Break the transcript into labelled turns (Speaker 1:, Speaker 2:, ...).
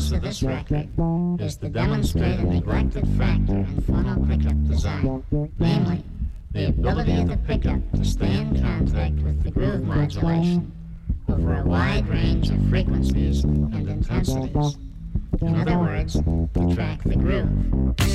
Speaker 1: purpose of this record is to demonstrate a neglected factor in phono pickup design, namely, the ability of the pickup to stay in contact with the groove modulation over a wide range of frequencies and intensities. In other words, to track the groove.